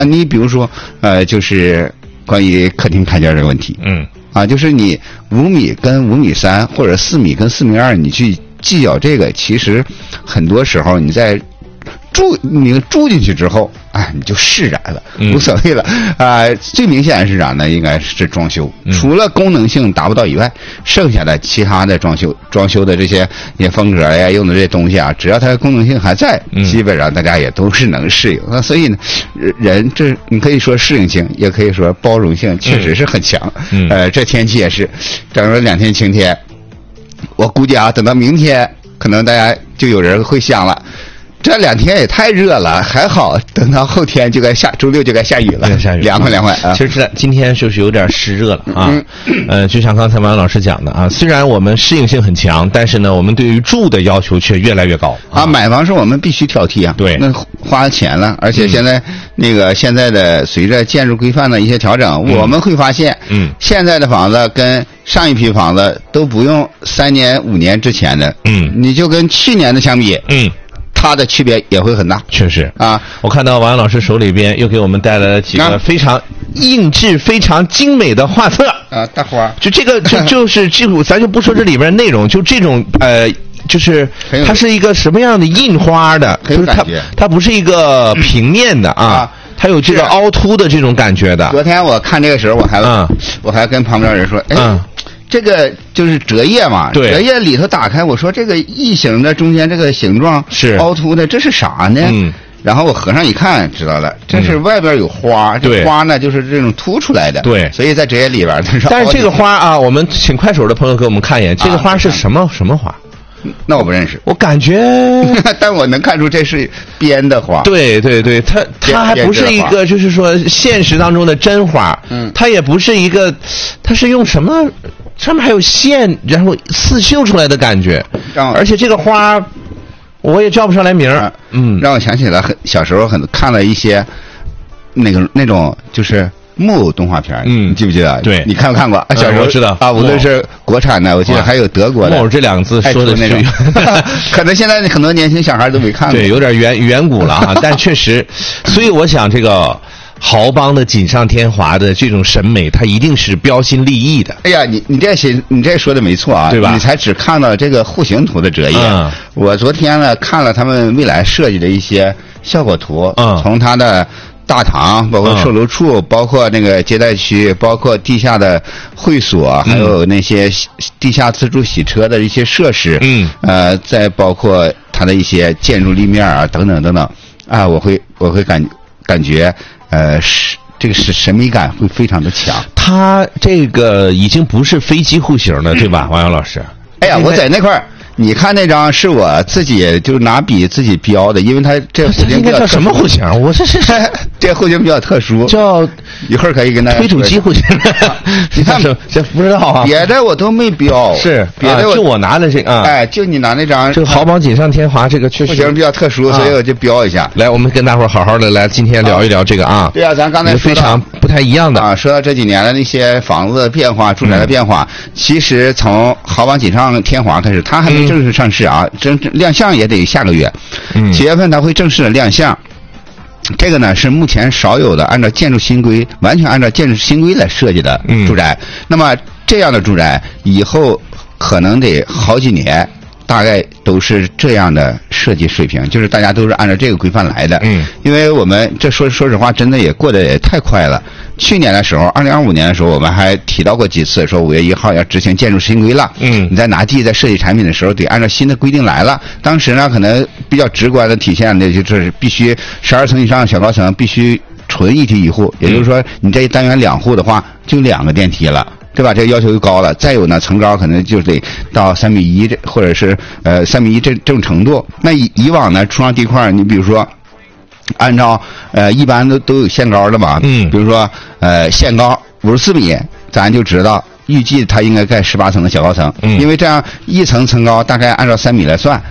你比如说就是关于客厅开间这个问题，就是你5米跟5米3或者4米跟4米2，你去计较这个，其实很多时候你在你住进去之后，你就释然了，无所谓了。最明显的是啥呢？应该是装修，除了功能性达不到以外，剩下的其他的装修的这些风格呀，用的这些东西啊，只要它的功能性还在，基本上大家也都是能适应。那所以呢，人这你可以说适应性，也可以说包容性，确实是很强。这天气也是，整个2天晴天，我估计等到明天，可能大家就有人会想了。这2天也太热了，还好，等到后天就该周6就该下雨了，凉快啊。 其实今天就是有点湿热了啊。就像刚才王老师讲的啊，虽然我们适应性很强，但是呢，我们对于住的要求却越来越高买房是我们必须挑剔啊。 对， 那花钱了，而且现在现在的随着建筑规范的一些调整，我们会发现，现在的房子跟上一批房子都不用3年5年之前的，你就跟去年的相比，它的区别也会很大， 确实啊！ 我看到王老师手里边又给我们带来了几个非常印制、非常精美的画册大花。 就这个，就是这个，咱就不说这里边内容，就这种就是它是一个什么样的印花的？就是它不是一个平面的它有这个凹凸的这种感觉的。 昨天我看这个时候，我还跟旁边人说，这个就是折页嘛， 对， 折页里头打开，我说这个异形的中间这个形状是凹凸的，这是啥呢？然后我合上一看，知道了，这是外边有花，这花呢就是这种凸出来的， 对， 所以在折页里边。 但是这个花我们请快手的朋友给我们看一眼，这个花是什么花？ 那我不认识， 我感觉， 但我能看出这是编的花。 对，它还不是一个，就是说现实当中的真花，它也不是一个，它是用什么？上面还有线，然后刺绣出来的感觉，而且这个花我也叫不上来名儿。 让我想起了小时候看了一些那种就是木偶动画片，你记不记得？ 对， 你看没看过？小时候知道无论是国产的，我记得还有德国的。 木偶这2个字说的那种，可能现在很多年轻小孩都没看过。 对，有点远古了但确实，所以我想这个豪邦的锦上添花的这种审美，它一定是标新立异的。 哎呀，你这说的没错啊， 对吧？ 你才只看到这个户型图的折页。我昨天呢看了他们未来设计的一些效果图，从它的大堂，包括售楼处，包括那个接待区，包括地下的会所，还有那些地下自助洗车的一些设施，再包括它的一些建筑立面等等我会感觉这个审美感会非常的强。 它这个已经不是飞机户型了，对吧，王阳老师？ 哎呀，我在那块儿。你看那张是我自己就拿笔自己标的，因为它这户型应该叫什么户型？我这是这户型比较特殊， 叫一会儿可以跟大家推土机户型。 你看这不知道啊， 别的我都没标， 是别的就我拿的这个就你拿那张这个豪邦锦上添花，这个确实户型比较特殊，所以我就标一下。 来，我们跟大伙儿好好的来今天聊一聊这个对啊，咱刚才非常不太一样的说到这几年的那些房子的变化、住宅的变化，其实从豪邦锦上添花开始，它还没正式上市真亮相也得下个月，7月份它会正式的亮相。这个呢是目前少有的按照建筑新规，完全按照建筑新规来设计的住宅。那么这样的住宅以后可能得好几年，大概都是这样的设计水平，就是大家都是按照这个规范来的。因为我们这说实话，真的也过得也太快了。去年的时候，2025年的时候，我们还提到过几次，说5月1号要执行建筑新规了。你在拿地在设计产品的时候，得按照新的规定来了。当时呢，可能比较直观的体现的就是必须12层以上的小高层必须纯一梯一户，也就是说，你这单元2户的话，就2个电梯了。对吧？这个要求就高了。再有呢，层高可能就得到3.1米，或者是3.1米这种程度。那以往呢，冲上地块，你比如说，按照一般都有限高的嘛。比如说限高54米，咱就知道预计它应该盖18层的小高层。因为这样一层层高大概按照3米来算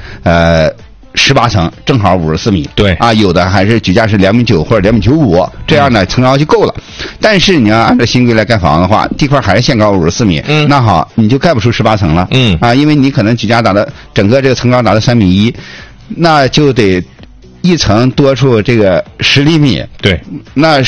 ，18层正好54米。 对有的还是举架是2.9米或者2.95米，这样呢层高就够了。但是你要按照新规来盖房的话，地块还是限高54米。那好，你就盖不出18层了。因为你可能举架达到整个这个层高达到3.1米，那就得一层多出这个10厘米。 对， 那